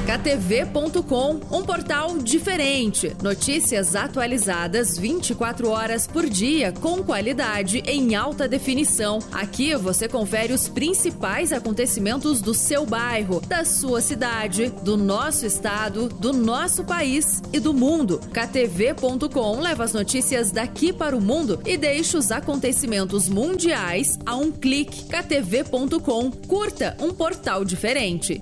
KTV.com, um portal diferente. Notícias atualizadas 24 horas por dia, com qualidade em alta definição. Aqui você confere os principais acontecimentos do seu bairro, da sua cidade, do nosso estado, do nosso país e do mundo. KTV.com leva as notícias daqui para o mundo e deixa os acontecimentos mundiais a um clique. KTV.com, curta um portal diferente.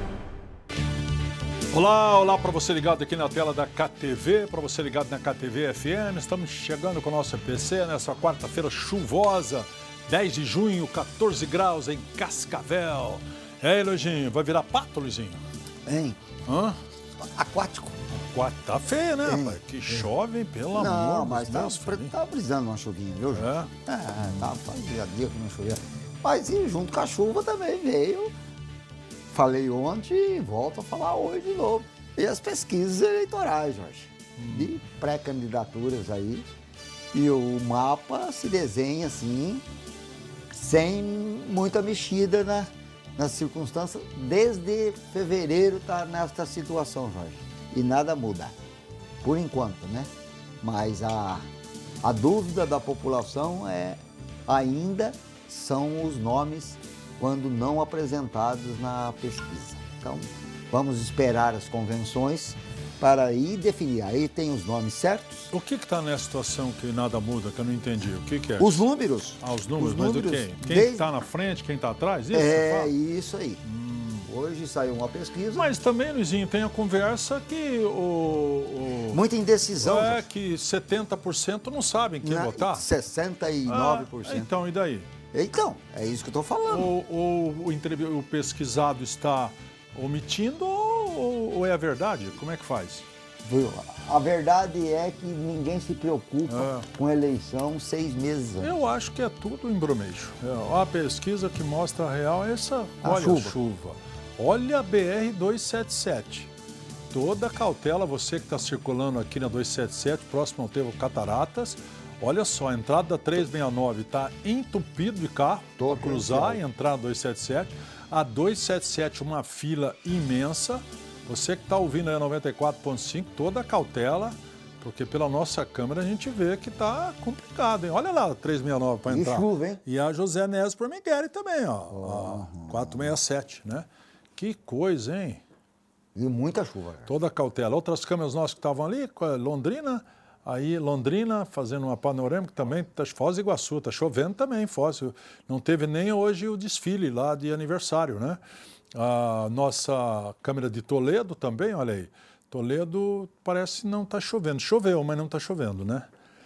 Olá para você ligado aqui na tela da KTV, para você ligado na KTV FM. Estamos chegando com o nosso EPC nessa quarta-feira chuvosa, 10 de junho, 14 graus em Cascavel. E aí, Luizinho, vai virar pato, Luizinho? Hein? Hã? Aquático. Tá feio, né, rapaz? Que chove, pelo amor de Deus. Não, mas tá brisando uma chuvinha, viu, João? Fazia dia que não chovia. Mas e junto com a chuva também veio. Falei ontem e volto a falar hoje de novo. E as pesquisas eleitorais, Jorge. De pré-candidaturas aí. E o mapa se desenha assim, sem muita mexida nas circunstâncias. Desde fevereiro está nesta situação, Jorge. E nada muda. Por enquanto, né? Mas a dúvida da população ainda são os nomes quando não apresentados na pesquisa. Então, vamos esperar as convenções para aí definir. Aí tem os nomes certos. O que está nessa situação que nada muda, que eu não entendi? O que é? Os números. Os números, mas o quê? Quem está na frente, quem está atrás? Isso isso aí. Hoje saiu uma pesquisa. Mas também, Luizinho, tem a conversa que muita indecisão. Que 70% não sabem quem votar. 69%. Então, e daí? Então, é isso que eu estou falando. O pesquisado está omitindo ou é a verdade? Como é que faz? A verdade é que ninguém se preocupa com eleição 6 meses antes. Eu acho que é tudo embromejo. A pesquisa que mostra a real é essa. Olha a chuva. Olha a BR-277. Toda cautela, você que está circulando aqui na 277, próximo ao Trevo Cataratas. Olha só, a entrada da 369 está entupido de carro para cruzar e entrar na 277. A 277, uma fila imensa. Você que está ouvindo aí a 94.5, toda a cautela, porque pela nossa câmera a gente vê que está complicado, hein? Olha lá a 369 para entrar. E chuva, hein? E a José Neves Miguel também, ó. 467, né? Que coisa, hein? E muita chuva. Toda a cautela. Outras câmeras nossas que estavam ali, Londrina... Aí, Londrina, fazendo uma panorâmica também, Foz do Iguaçu, está chovendo também, Foz. Não teve nem hoje o desfile lá de aniversário, né? A nossa câmera de Toledo também, olha aí. Toledo parece não está chovendo. Choveu, mas não está chovendo, né?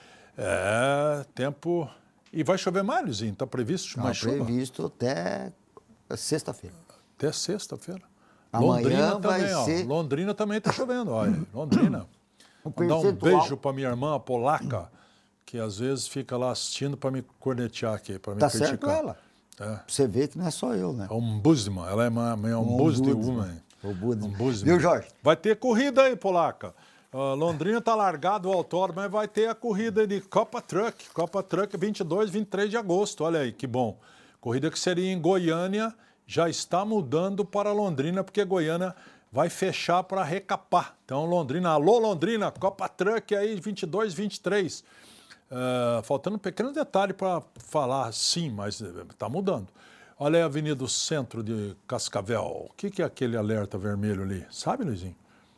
Tempo... E vai chover mais, Luizinho? Está previsto mais chuva? Está previsto até sexta-feira. Até sexta-feira? Amanhã vai também, ser... Londrina também está chovendo, olha. Londrina... Mandar um beijo para minha irmã, a polaca, que às vezes fica lá assistindo para me cornetear aqui, para me criticar. Certo ela. Você vê que não é só eu, né? É um ombudsman, ela é uma ombudswoman. Viu, Jorge? Vai ter corrida aí, polaca. Londrina está largado o autódromo, mas vai ter a corrida de Copa Truck 22, 23 de agosto. Olha aí, que bom. Corrida que seria em Goiânia, já está mudando para Londrina, porque Goiânia vai fechar para recapar. Então, Londrina, alô Londrina, Copa Truck aí, 22, 23. Faltando um pequeno detalhe para falar sim, mas está mudando. Olha aí a Avenida do Centro de Cascavel. O que é aquele alerta vermelho ali? Sabe, Luizinho?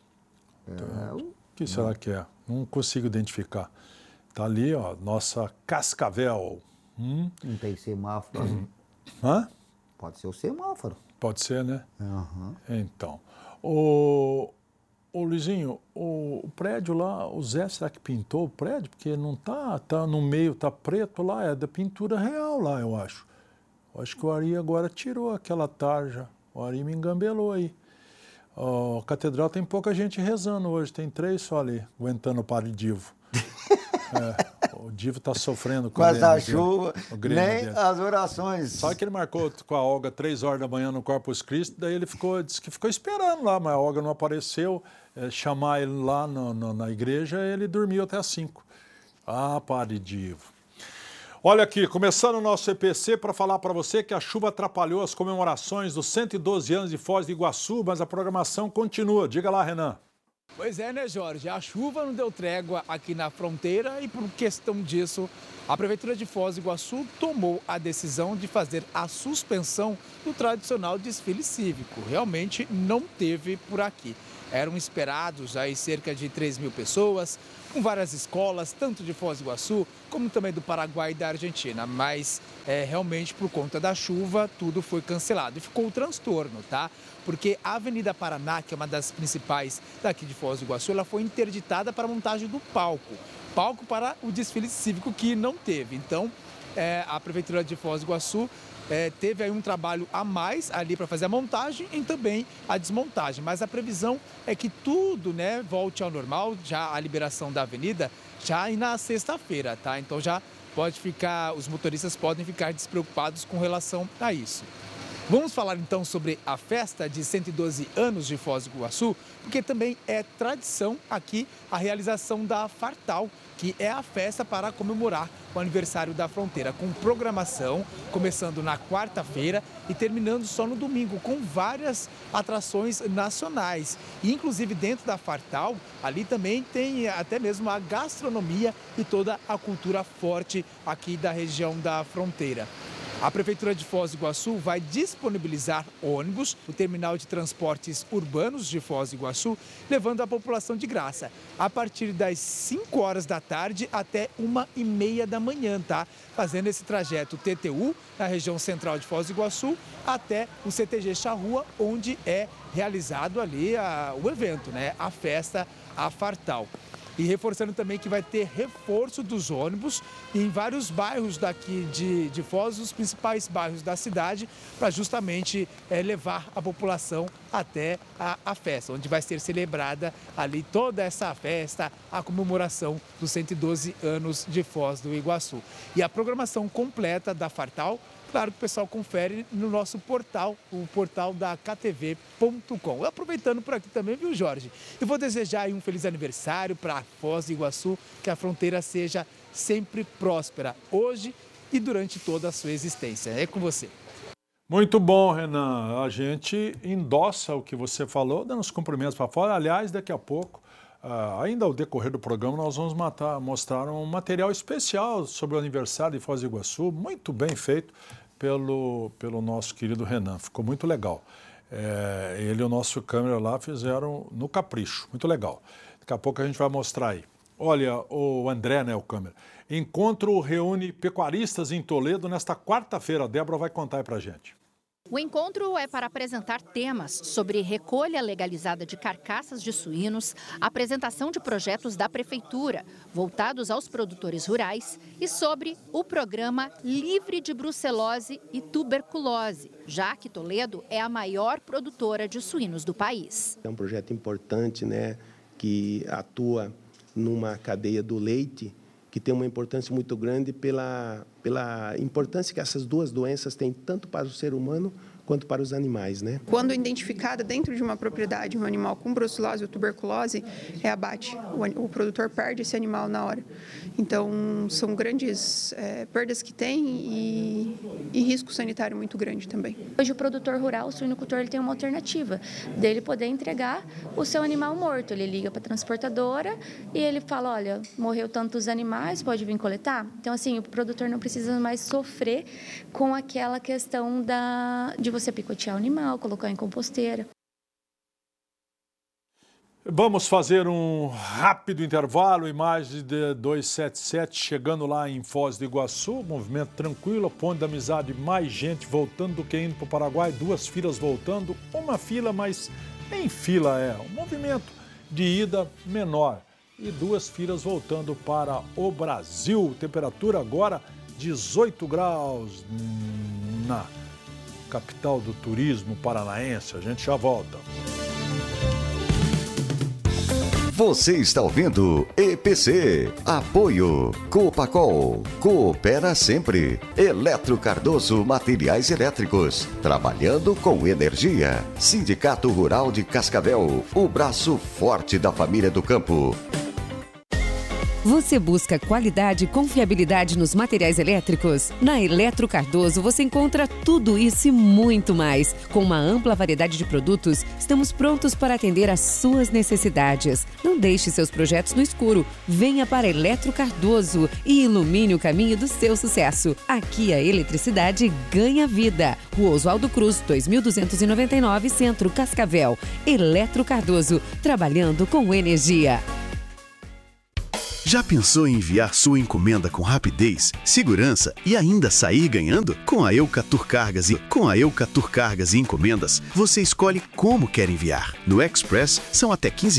O que será que é? Não consigo identificar. Está ali, ó, nossa Cascavel. Não tem semáforo. Hã? Pode ser o semáforo. Pode ser, né? Uhum. Então... Ô Luizinho, o prédio lá, o Zé, será que pintou o prédio? Porque não tá no meio, tá preto lá, é da pintura real lá, eu acho. Eu acho que o Ari agora tirou aquela tarja, o Ari me engambelou aí. A catedral tem pouca gente rezando hoje, tem 3 só ali, aguentando o padre Divo. O Divo está sofrendo com a chuva, nem dele. as orações. Só que ele marcou com a Olga 3 horas da manhã no Corpus Christi, daí ele disse que ficou esperando lá, mas a Olga não apareceu. Chamar ele lá na igreja, ele dormiu até às 5. Ah, padre Divo. Olha aqui, começando o nosso EPC para falar para você que a chuva atrapalhou as comemorações dos 112 anos de Foz do Iguaçu, mas a programação continua. Diga lá, Renan. Pois é, né, Jorge? A chuva não deu trégua aqui na fronteira e, por questão disso, a Prefeitura de Foz do Iguaçu tomou a decisão de fazer a suspensão do tradicional desfile cívico. Realmente não teve por aqui. Eram esperados aí cerca de 3.000 pessoas, com várias escolas, tanto de Foz do Iguaçu, como também do Paraguai e da Argentina. Mas, realmente, por conta da chuva, tudo foi cancelado. E ficou um transtorno, tá? Porque a Avenida Paraná, que é uma das principais daqui de Foz do Iguaçu, ela foi interditada para a montagem do palco. Palco para o desfile cívico que não teve. Então, a Prefeitura de Foz do Iguaçu teve aí um trabalho a mais ali para fazer a montagem e também a desmontagem. Mas a previsão é que tudo, né, volte ao normal, já a liberação da avenida, já na sexta-feira, tá? Então já pode ficar, os motoristas podem ficar despreocupados com relação a isso. Vamos falar então sobre a festa de 112 anos de Foz do Iguaçu, porque também é tradição aqui a realização da Fartal, que é a festa para comemorar o aniversário da fronteira, com programação começando na quarta-feira e terminando só no domingo, com várias atrações nacionais. E, inclusive, dentro da Fartal, ali também tem até mesmo a gastronomia e toda a cultura forte aqui da região da fronteira. A Prefeitura de Foz do Iguaçu vai disponibilizar ônibus no terminal de transportes urbanos de Foz do Iguaçu, levando a população de graça, a partir das 5 horas da tarde até 1h30 da manhã, tá? Fazendo esse trajeto TTU, na região central de Foz do Iguaçu, até o CTG Charrua, onde é realizado ali o evento, né? A festa, a Fartal. E reforçando também que vai ter reforço dos ônibus em vários bairros daqui de Foz, os principais bairros da cidade, para justamente levar a população até a festa, onde vai ser celebrada ali toda essa festa, a comemoração dos 112 anos de Foz do Iguaçu. E a programação completa da Fartal, claro que o pessoal confere no nosso portal, o portal da ktv.com. Aproveitando por aqui também, viu, Jorge? Eu vou desejar aí um feliz aniversário para Foz do Iguaçu, que a fronteira seja sempre próspera, hoje e durante toda a sua existência. É com você. Muito bom, Renan. A gente endossa o que você falou, dando os cumprimentos para fora. Aliás, daqui a pouco, ainda ao decorrer do programa, nós vamos mostrar um material especial sobre o aniversário de Foz do Iguaçu, muito bem feito pelo nosso querido Renan. Ficou muito legal. Ele e o nosso câmera lá fizeram no capricho. Muito legal. Daqui a pouco a gente vai mostrar aí. Olha, o André, né, o câmera. Encontro reúne pecuaristas em Toledo nesta quarta-feira. A Débora vai contar aí pra gente. O encontro é para apresentar temas sobre recolha legalizada de carcaças de suínos, apresentação de projetos da Prefeitura voltados aos produtores rurais e sobre o programa Livre de Brucelose e Tuberculose, já que Toledo é a maior produtora de suínos do país. É um projeto importante, né, que atua numa cadeia do leite, que tem uma importância muito grande pela importância que essas duas doenças têm tanto para o ser humano quanto para os animais, né? Quando identificada dentro de uma propriedade um animal com brucelose ou tuberculose, é abate. O produtor perde esse animal na hora. Então, são grandes perdas que tem e risco sanitário muito grande também. Hoje o produtor rural, o suinocultor, ele tem uma alternativa dele poder entregar o seu animal morto. Ele liga para a transportadora e ele fala, olha, morreu tantos animais, pode vir coletar? Então, assim, o produtor não precisa mais sofrer com aquela questão de você picotear o animal, colocar em composteira. Vamos fazer um rápido intervalo. Imagem de 277 chegando lá em Foz do Iguaçu. Movimento tranquilo, Ponte da Amizade, mais gente voltando do que indo para o Paraguai. 2 filas voltando, uma fila, mas nem fila um movimento de ida menor. E 2 filas voltando para o Brasil. Temperatura agora 18 graus na capital do turismo paranaense. A gente já volta. Você está ouvindo EPC. Apoio Copacol. Coopera sempre. Eletro Cardoso Materiais Elétricos. Trabalhando com energia. Sindicato Rural de Cascavel. O braço forte da família do campo. Você busca qualidade e confiabilidade nos materiais elétricos? Na Eletro Cardoso você encontra tudo isso e muito mais. Com uma ampla variedade de produtos, estamos prontos para atender às suas necessidades. Não deixe seus projetos no escuro. Venha para Eletro Cardoso e ilumine o caminho do seu sucesso. Aqui a eletricidade ganha vida. Rua Oswaldo Cruz, 2299, Centro Cascavel. Eletro Cardoso, trabalhando com energia. Já pensou em enviar sua encomenda com rapidez, segurança e ainda sair ganhando? Com a Eucatur Cargas e Encomendas, você escolhe como quer enviar. No Express, são até 15